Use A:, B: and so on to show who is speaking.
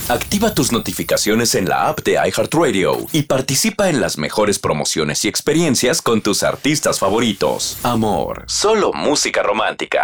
A: Activa tus notificaciones en la app de iHeartRadio y participa en las mejores promociones y experiencias con tus artistas favoritos. Amor, solo música romántica.